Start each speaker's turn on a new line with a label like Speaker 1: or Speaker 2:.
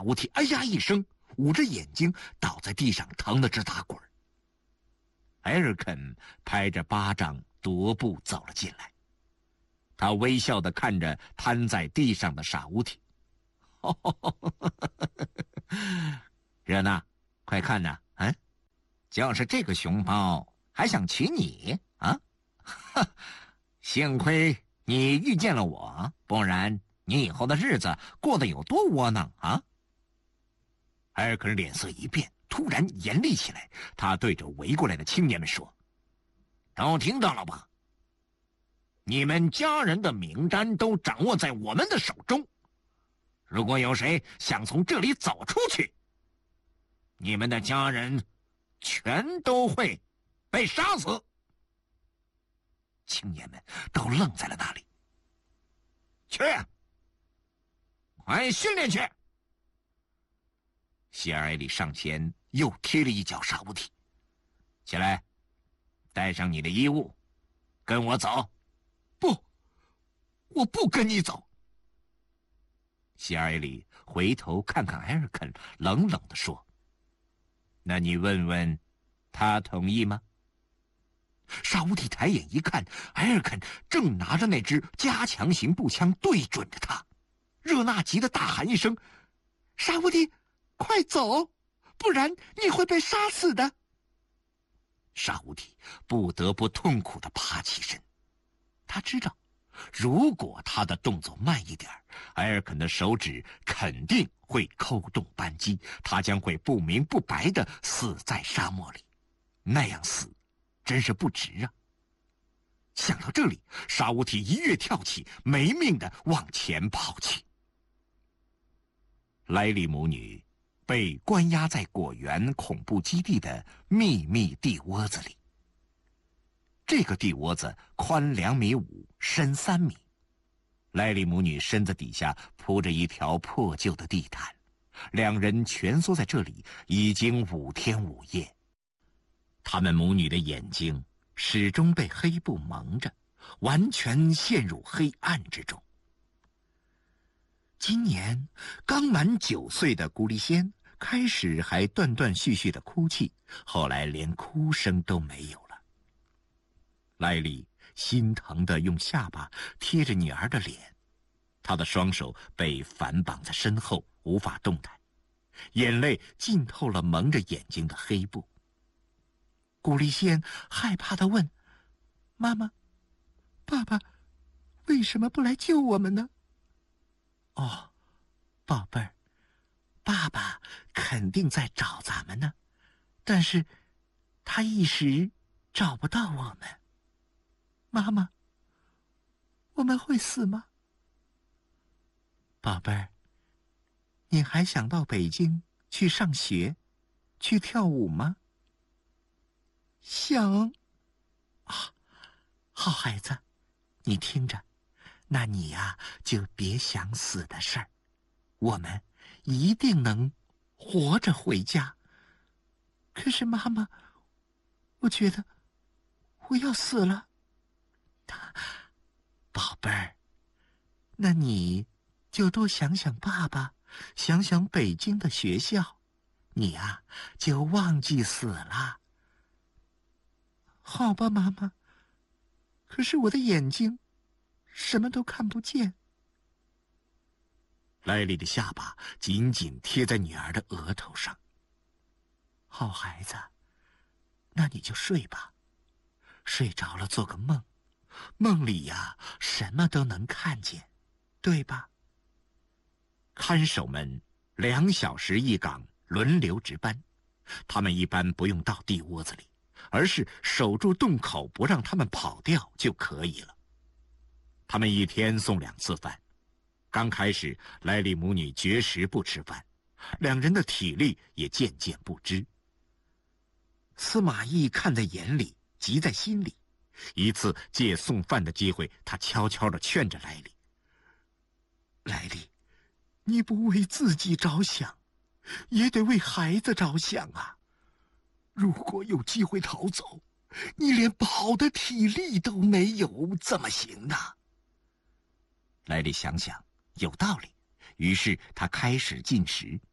Speaker 1: 乌提哎呀一声，捂着眼睛倒在地上，疼得直打滚。埃尔肯拍着巴掌踱步走了进来，他微笑地看着瘫在地上的傻乌提。热娜，快看呐，就是这个熊猫还想娶你啊！幸亏你遇见了我，不然你以后的日子过得有多窝囊啊！埃尔肯脸色一变，突然严厉起来，他对着围过来的青年们说：“都听到了吧？你们家人的名单都掌握在我们的手中，如果有谁想从这里走出去，你们的家人全都会被杀死。”青年们都愣在了那里。去，快训练去！希尔埃里上前又踢了一脚沙乌提。起来，带上你的衣物，跟我走。不，我不跟你走。希尔埃里回头看看埃尔肯，冷冷地说：“那你问问，他同意吗？”沙乌提抬眼一看，埃尔肯正拿着那支加强型步枪对准着他。热娜急得大喊一声：“沙乌提，快走，不然你会被杀死的！”沙乌提不得不痛苦地爬起身。他知道，如果他的动作慢一点，埃尔肯的手指肯定会扣动扳机，他将会不明不白地死在沙漠里。那样死真是不值啊！想到这里，沙乌提一跃跳起，没命地往前跑去。莱利母女被关押在果园恐怖基地的秘密地窝子里。这个地窝子宽2.5米，深3米。莱利母女身子底下铺着一条破旧的地毯，两人蜷缩在这里已经5天5夜。他们母女的眼睛始终被黑布蒙着，完全陷入黑暗之中。今年刚满9岁的古丽仙开始还断断续续的哭泣，后来连哭声都没有了。莱利心疼地用下巴贴着女儿的脸，她的双手被反绑在身后，无法动弹，眼泪浸透了蒙着眼睛的黑布。古丽仙害怕地问：“妈妈，爸爸为什么不来救我们呢？”“哦，宝贝儿，爸爸肯定在找咱们呢，但是他一时找不到我们。妈妈，我们会死吗？宝贝儿，你还想到北京去上学，去跳舞吗？”“想。”“啊，好孩子，你听着，那你呀，就别想死的事儿，我们一定能活着回家。可是妈妈，我觉得我要死了。”“宝贝儿，那你就多想想爸爸，想想北京的学校，你呀，就忘记死了。”“好吧，妈妈，可是我的眼睛什么都看不见。”莱利的下巴紧紧贴在女儿的额头上。“好孩子，那你就睡吧，睡着了做个梦，梦里呀什么都能看见，对吧？”看守们2小时一岗，轮流值班，他们一般不用到地窝子里，而是守住洞口，不让他们跑掉就可以了。他们一天送2次饭。刚开始，莱利母女绝食不吃饭，两人的体力也渐渐不支。司马懿看在眼里，急在心里。一次借送饭的机会，他悄悄地劝着莱利：“莱利，你不为自己着想，也得为孩子着想啊！如果有机会逃走，你连跑的体力都没有，怎么行呢？”莱利想想有道理，于是他开始进食，